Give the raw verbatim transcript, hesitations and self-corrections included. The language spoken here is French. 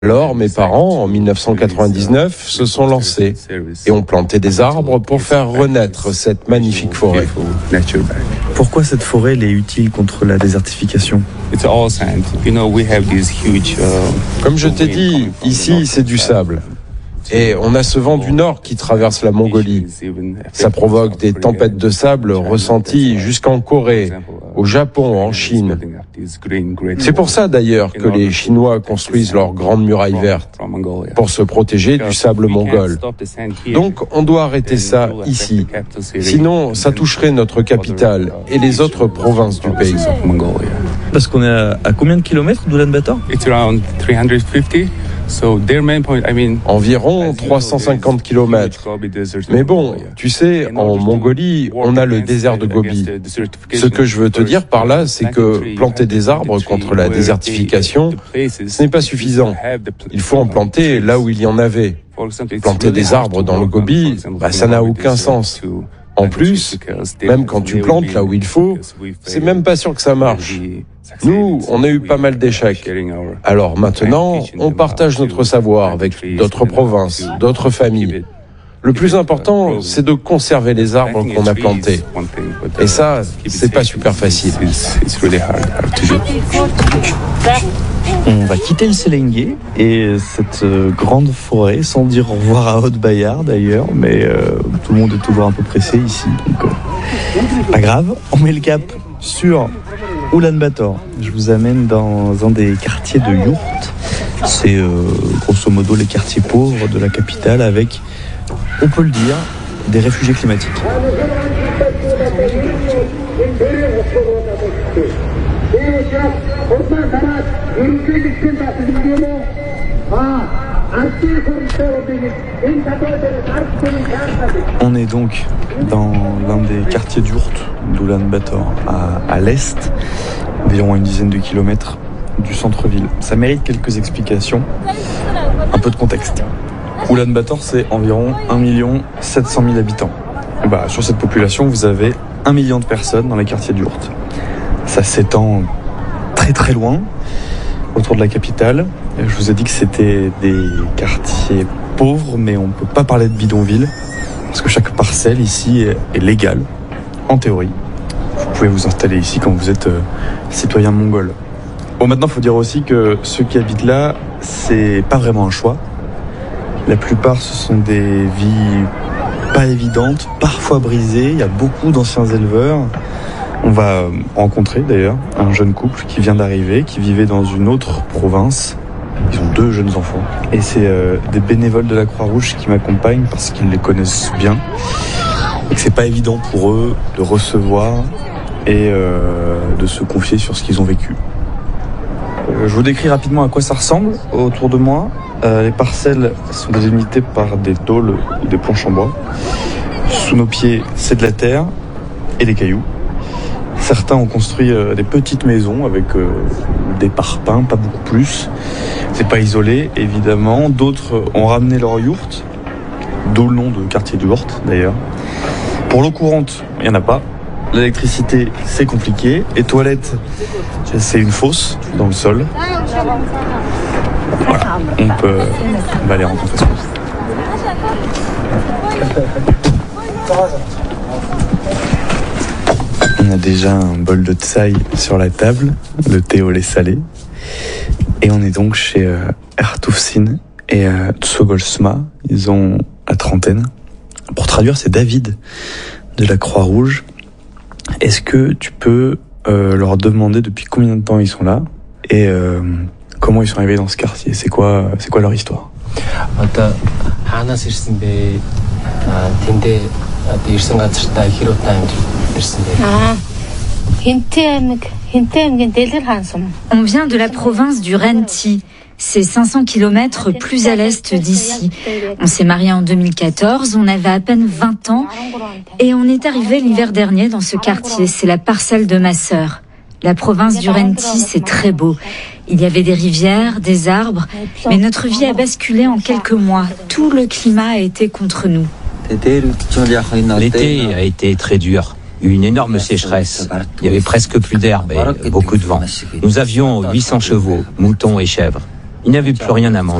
Alors, mes parents, en mille neuf cent quatre-vingt-dix-neuf, se sont lancés et ont planté des arbres pour faire renaître cette magnifique forêt. Pourquoi cette forêt elle est utile contre la désertification ? Comme je t'ai dit, ici, c'est du sable. Et on a ce vent du nord qui traverse la Mongolie. Ça provoque des tempêtes de sable ressenties jusqu'en Corée, au Japon, en Chine. C'est pour ça d'ailleurs que les Chinois construisent leur grande muraille verte, pour se protéger du sable mongol. Donc on doit arrêter ça ici. Sinon, ça toucherait notre capitale et les autres provinces du pays. Parce qu'on est à, à combien de kilomètres d'Oulan-Bator ? Environ trois cent cinquante kilomètres. Mais bon, tu sais, en Mongolie, on a le désert de Gobi. Ce que je veux te dire par là, c'est que planter des arbres contre la désertification, ce n'est pas suffisant. Il faut en planter là où il y en avait. Planter des arbres dans le Gobi, bah, ça n'a aucun sens. En plus, même quand tu plantes là où il faut, c'est même pas sûr que ça marche. Nous, on a eu pas mal d'échecs. Alors maintenant, on partage notre savoir avec d'autres provinces, d'autres familles. Le plus important, c'est de conserver les arbres qu'on a plantés. Et ça, c'est pas super facile. On va quitter le Séléngué et cette euh, grande forêt, sans dire au revoir à Haute-Bayard d'ailleurs, mais euh, tout le monde est toujours un peu pressé ici, donc euh, pas grave. On met le cap sur Oulan-Bator. Je vous amène dans un des quartiers de Yourte. C'est euh, grosso modo les quartiers pauvres de la capitale avec, on peut le dire, des réfugiés climatiques. On est donc dans l'un des quartiers d'Yourte d'Oulan-Bator, à, à l'est, environ une dizaine de kilomètres du centre-ville. Ça mérite quelques explications, un peu de contexte. Oulan-Bator, c'est environ un million sept cent mille habitants. Bah, sur cette population, vous avez un million de personnes dans les quartiers d'Yourte. Ça s'étend très très loin, autour de la capitale. Je vous ai dit que c'était des quartiers pauvres, mais on ne peut pas parler de bidonville, parce que chaque parcelle ici est, est légale, en théorie. Vous pouvez vous installer ici quand vous êtes euh, citoyen mongol. Bon, maintenant, il faut dire aussi que ceux qui habitent là, c'est pas vraiment un choix. La plupart, ce sont des vies pas évidentes, parfois brisées. Il y a beaucoup d'anciens éleveurs. On va rencontrer d'ailleurs un jeune couple qui vient d'arriver, qui vivait dans une autre province. Ils ont deux jeunes enfants. Et c'est euh, des bénévoles de la Croix-Rouge qui m'accompagnent parce qu'ils les connaissent bien. Et que c'est pas évident pour eux de recevoir et euh, de se confier sur ce qu'ils ont vécu. Euh, je vous décris rapidement à quoi ça ressemble autour de moi. Euh, les parcelles sont délimitées par des tôles ou des planches en bois. Sous nos pieds, c'est de la terre et des cailloux. Certains ont construit euh, des petites maisons avec euh, des parpaings, pas beaucoup plus. C'est pas isolé, évidemment. D'autres ont ramené leur yourte, d'où le nom de quartier de yourte, d'ailleurs. Pour l'eau courante, il n'y en a pas. L'électricité, c'est compliqué. Et toilettes, c'est une fosse dans le sol. Voilà, on peut on va aller rencontrer ça. On a déjà un bol de tsai sur la table, le thé au lait salé. Et on est donc chez euh, Ertufsin et euh, Tsogolsma. Ils ont la trentaine. Pour traduire, c'est David de la Croix-Rouge. Est-ce que tu peux euh, leur demander depuis combien de temps ils sont là et euh, comment ils sont arrivés dans ce quartier ? C'est quoi, c'est quoi leur histoire ? On vient de la province du Renti. C'est cinq cents kilomètres plus à l'est d'ici. On s'est mariés en deux mille quatorze, on avait à peine vingt ans et on est arrivé l'hiver dernier dans ce quartier. C'est la parcelle de ma sœur. La province du Renti, c'est très beau. Il y avait des rivières, des arbres, mais notre vie a basculé en quelques mois. Tout le climat a été contre nous. L'été a été très dur. Une énorme sécheresse. Il y avait presque plus d'herbe et beaucoup de vent. Nous avions huit cents chevaux, moutons et chèvres. Il n'y avait plus rien à manger.